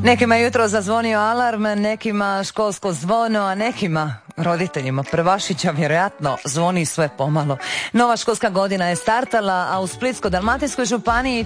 Nekima je jutro zazvonio alarm, nekima školsko zvono, a nekima, roditeljima prvašića, vjerojatno zvoni sve pomalo. Nova školska godina je startala, a u Splitsko-dalmatinskoj županiji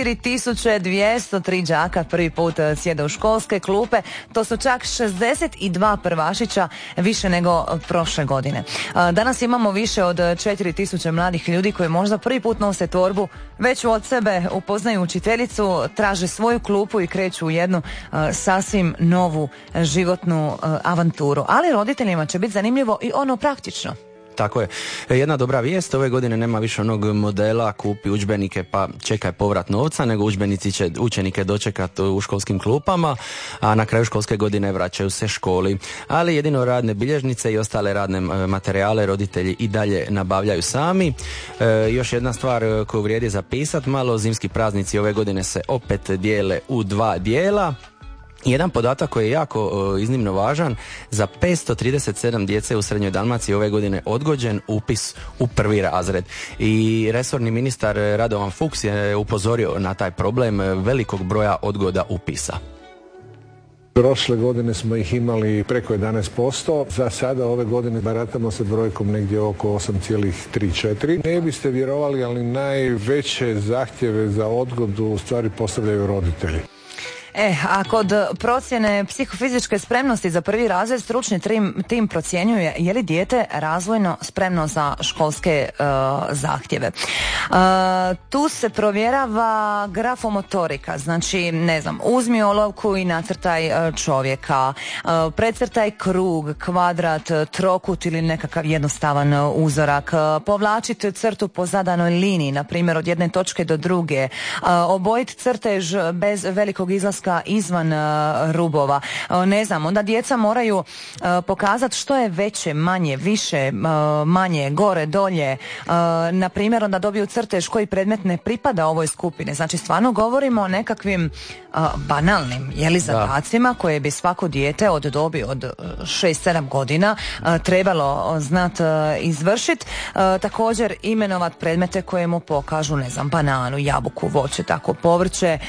4203 đaka prvi put sjede u školske klupe. To su čak 62 prvašića više nego prošle godine. Danas imamo više od 4000 mladih ljudi koji možda prvi put nose torbu, već od sebe upoznaju učiteljicu, traže svoju klupu i kreću u jednu sasvim novu životnu avanturu. Ali roditeljima će biti zanimljivo i ono praktično. Tako je. Jedna dobra vijest, ove godine nema više onog modela kupi udžbenike pa čekaj povrat novca, nego udžbenici će učenike dočekati u školskim klupama, a na kraju školske godine vraćaju se školi. Ali jedino radne bilježnice i ostale radne materijale roditelji i dalje nabavljaju sami. Još jedna stvar koju vrijedi zapisati, malo zimski praznici ove godine se opet dijele u dva dijela. Jedan podatak koji je jako iznimno važan, za 537 djece u Srednjoj Dalmaciji ove godine odgođen upis u prvi razred. I resorni ministar Radovan Fuchs je upozorio na taj problem velikog broja odgoda upisa. Prošle godine smo ih imali preko 11%, za sada ove godine baratamo sa brojkom negdje oko 8,3-4. Ne biste vjerovali, ali najveće zahtjeve za odgodu u stvari postavljaju roditelji. A kod procjene psihofizičke spremnosti za prvi razred stručni tim procjenjuje je li dijete razvojno spremno za školske zahtjeve. Tu se provjerava grafomotorika, znači uzmi olovku i nacrtaj čovjeka, precrtaj krug, kvadrat, trokut ili nekakav jednostavan uzorak, povlačite crtu po zadanoj liniji, na primjer od jedne točke do druge, obojit crtež bez velikog izlaska izvan rubova. Onda djeca moraju pokazati što je veće, manje, više, manje, gore, dolje. Na primjer, onda dobiju crtež koji predmet ne pripada ovoj skupini. Znači, stvarno govorimo o nekakvim banalnim zadacima koje bi svako dijete od dobi od 6-7 godina trebalo znati izvršiti. Također, imenovat predmete koje mu pokažu, bananu, jabuku, voće, tako, povrće,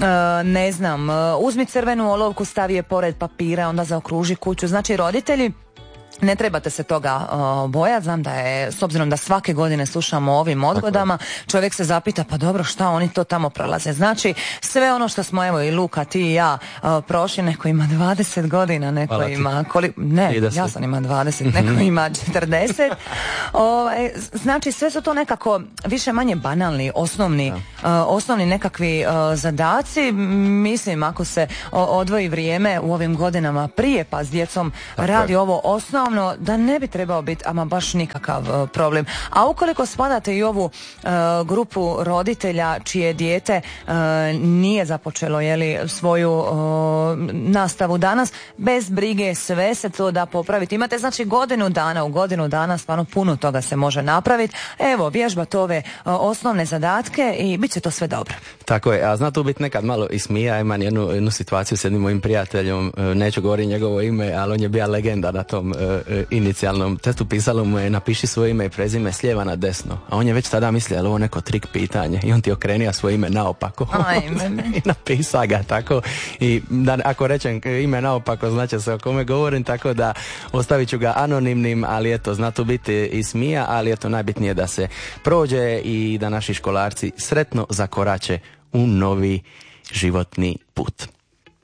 uzmi crvenu olovku, stavi je pored papira, onda zaokruži kuću. Znači, roditelji, ne trebate se toga bojati. Znam da je, s obzirom da svake godine slušamo o ovim odgodama, čovjek se zapita, pa dobro, šta oni to tamo prolaze. Znači, sve ono što smo, evo i Luka, ti i ja prošli, neko ima 20 godina, neko ima ja sam ima 20, neko ima 40. Znači, sve su to nekako više manje banalni, osnovni nekakvi zadaci. Mislim, ako se odvoji vrijeme u ovim godinama prije, pa s djecom radi ovo osnovno, da ne bi trebao biti ama baš nikakav problem. A ukoliko spadate i ovu grupu roditelja čije dijete nije započelo svoju nastavu danas, bez brige sve se to da popraviti. Imate znači u godinu dana stvarno puno toga se može napraviti. Evo, vježbate ove osnovne zadatke i bit će to sve dobro. Tako je, a zna tu biti nekad malo i smija. Imam jednu situaciju s jednim mojim prijateljom, neću govoriti njegovo ime, ali on je bio legenda na tom inicijalnom testu. Pisalo mu je napiši svoje ime i prezime s lijeva na desno, a on je već tada mislio je li ovo neko trik pitanje i on ti okrenio svoje ime naopako i napisa ga tako. I da, ako rečem ime naopako, znači se o kome govorim, tako da ostavit ću ga anonimnim, ali eto, zna tu biti i smija, ali eto, najbitnije da se prođe i da naši školarci sretno zakorače u novi životni put.